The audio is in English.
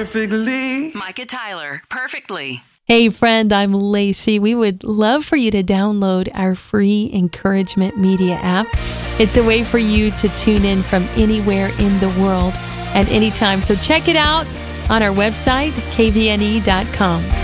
perfectly. Micah Tyler, Perfectly. Hey friend, I'm Lacey. We would love for you to download our free Encouragement Media app. It's a way for you to tune in from anywhere in the world at any time. So check it out on our website, kvne.com.